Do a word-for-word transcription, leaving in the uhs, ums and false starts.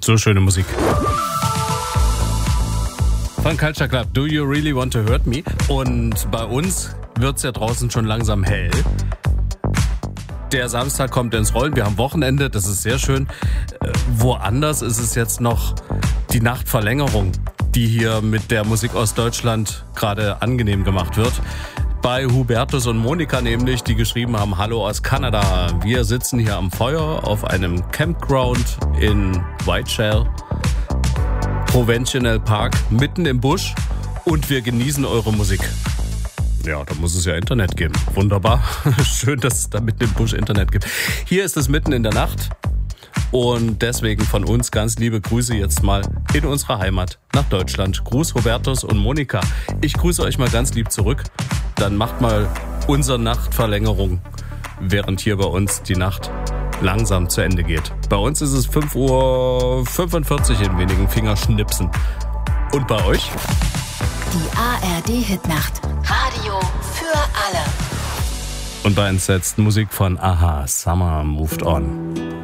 So schöne Musik. Von Culture Club, Do You Really Want to Hurt Me? Und bei uns wird es ja draußen schon langsam hell. Der Samstag kommt ins Rollen, wir haben Wochenende, das ist sehr schön. Äh, woanders ist es jetzt noch die Nachtverlängerung, die hier mit der Musik aus Deutschland gerade angenehm gemacht wird. Bei Hubertus und Monika nämlich, die geschrieben haben, hallo aus Kanada. Wir sitzen hier am Feuer auf einem Campground in Whiteshell, Provincial Park, mitten im Busch und wir genießen eure Musik. Ja, da muss es ja Internet geben. Wunderbar. Schön, dass es da mitten im Busch Internet gibt. Hier ist es mitten in der Nacht und deswegen von uns ganz liebe Grüße jetzt mal in unsere Heimat nach Deutschland. Gruß Hubertus und Monika. Ich grüße euch mal ganz lieb zurück. Dann macht mal unsere Nachtverlängerung, während hier bei uns die Nacht langsam zu Ende geht. Bei uns ist es fünf Uhr fünfundvierzig in wenigen Fingerschnipsen. Und bei euch? Die A R D-Hitnacht. Radio für alle. Und bei uns setzt Musik von Aha, Summer Moved On.